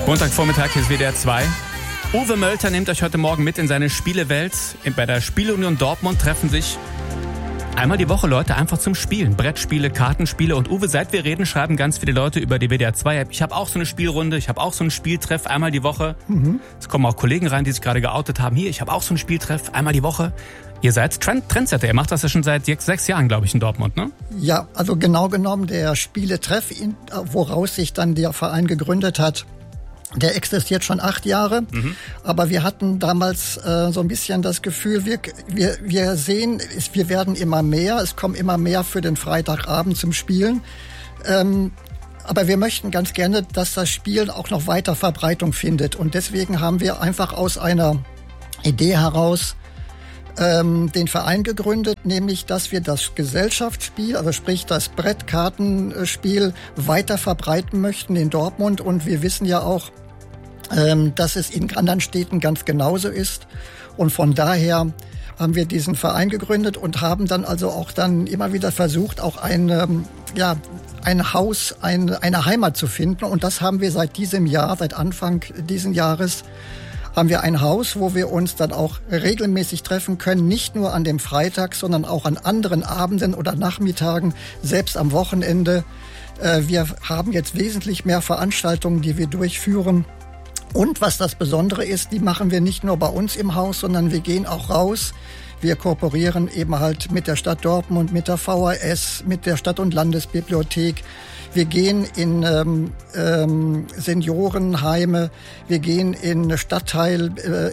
Montagvormittag, hier ist WDR 2. Uwe Mölter nimmt euch heute Morgen mit in seine Spielewelt. Bei der Spielunion Dortmund treffen sich einmal die Woche Leute einfach zum Spielen. Brettspiele, Kartenspiele. Und Uwe, seit wir reden, schreiben ganz viele Leute über die WDR 2 App. Ich habe auch so eine Spielrunde, ich habe auch so einen Spieltreff einmal die Woche. Es kommen auch Kollegen rein, die sich gerade geoutet haben. Hier, ich habe auch so einen Spieltreff einmal die Woche. Ihr seid Trendsetter. Ihr macht das ja schon seit 6 Jahren, glaube ich, in Dortmund, ne? Ja, also genau genommen der Spieletreff, woraus sich dann der Verein gegründet hat, der existiert schon 8 Jahre. Aber wir hatten damals so ein bisschen das Gefühl, wir sehen, wir werden immer mehr. Es kommen immer mehr für den Freitagabend zum Spielen. Aber wir möchten ganz gerne, dass das Spielen auch noch weiter Verbreitung findet. Und deswegen haben wir einfach aus einer Idee heraus den Verein gegründet, nämlich, dass wir das Gesellschaftsspiel, also sprich das Brettkartenspiel, weiter verbreiten möchten in Dortmund. Und wir wissen ja auch, dass es in anderen Städten ganz genauso ist. Und von daher haben wir diesen Verein gegründet und haben dann also auch dann immer wieder versucht, auch ein Haus, eine Heimat zu finden. Und das haben wir seit diesem Jahr, seit Anfang diesen Jahres, haben wir ein Haus, wo wir uns dann auch regelmäßig treffen können, nicht nur an dem Freitag, sondern auch an anderen Abenden oder Nachmittagen, selbst am Wochenende. Wir haben jetzt wesentlich mehr Veranstaltungen, die wir durchführen. Und was das Besondere ist, die machen wir nicht nur bei uns im Haus, sondern wir gehen auch raus. Wir kooperieren eben halt mit der Stadt Dortmund, mit der VHS, mit der Stadt- und Landesbibliothek. Wir gehen in Seniorenheime, wir gehen in Stadtteilen,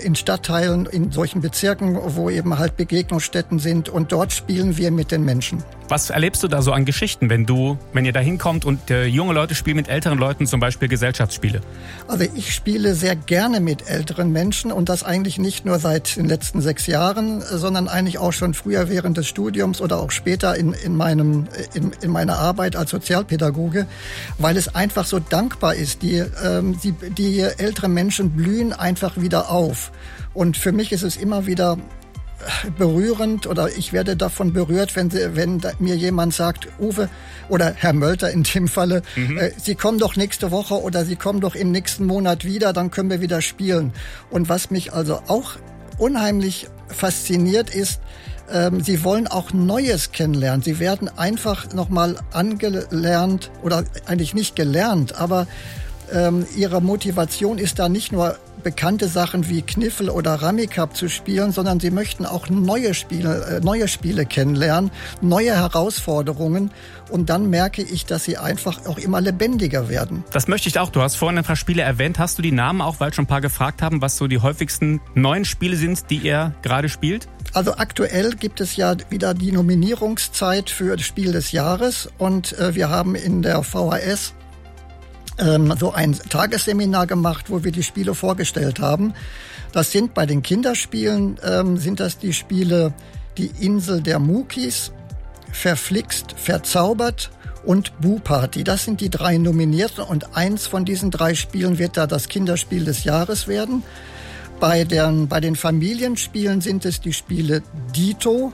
in solchen Bezirken, wo eben halt Begegnungsstätten sind, und dort spielen wir mit den Menschen. Was erlebst du da so an Geschichten, wenn ihr da hinkommt und junge Leute spielen mit älteren Leuten zum Beispiel Gesellschaftsspiele? Also ich spiele sehr gerne mit älteren Menschen, und das eigentlich nicht nur seit den letzten 6 Jahren, sondern eigentlich auch schon früher während des Studiums oder auch später in meiner Arbeit als Sozialpädagoge, weil es einfach so dankbar ist. Die älteren Menschen blühen einfach wieder auf. Und für mich ist es immer wieder berührend, oder ich werde davon berührt, wenn mir jemand sagt, Uwe oder Herr Mölter in dem Falle, Sie kommen doch nächste Woche oder Sie kommen doch im nächsten Monat wieder, dann können wir wieder spielen. Und was mich also auch unheimlich fasziniert ist, Sie wollen auch Neues kennenlernen. Sie werden einfach nochmal angelernt, oder eigentlich nicht gelernt, aber ihre Motivation ist da nicht nur bekannte Sachen wie Kniffel oder Rummikub zu spielen, sondern sie möchten auch neue Spiele kennenlernen, neue Herausforderungen, und dann merke ich, dass sie einfach auch immer lebendiger werden. Das möchte ich auch. Du hast vorhin ein paar Spiele erwähnt. Hast du die Namen auch, weil schon ein paar gefragt haben, was so die häufigsten neuen Spiele sind, die ihr gerade spielt? Also aktuell gibt es ja wieder die Nominierungszeit für das Spiel des Jahres, und wir haben in der VHS so ein Tagesseminar gemacht, wo wir die Spiele vorgestellt haben. Das sind bei den Kinderspielen, sind das die Spiele Die Insel der Mukis, Verflixt, Verzaubert und Bu-Party. Das sind die 3 Nominierten, und eins von diesen 3 Spielen wird da das Kinderspiel des Jahres werden. Bei den Familienspielen sind es die Spiele Dito,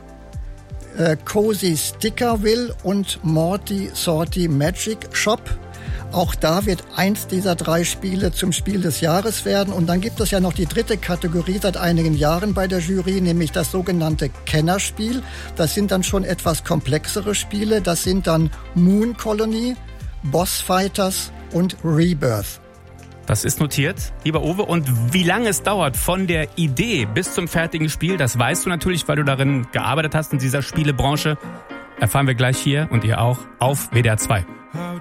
Cozy Stickerville und Morty Sorty Magic Shop. Auch da wird eins dieser 3 Spiele zum Spiel des Jahres werden. Und dann gibt es ja noch die 3. Kategorie seit einigen Jahren bei der Jury, nämlich das sogenannte Kennerspiel. Das sind dann schon etwas komplexere Spiele. Das sind dann Moon Colony, Boss Fighters und Rebirth. Das ist notiert, lieber Uwe. Und wie lange es dauert von der Idee bis zum fertigen Spiel, das weißt du natürlich, weil du darin gearbeitet hast in dieser Spielebranche. Erfahren wir gleich hier, und ihr auch, auf WDR 2.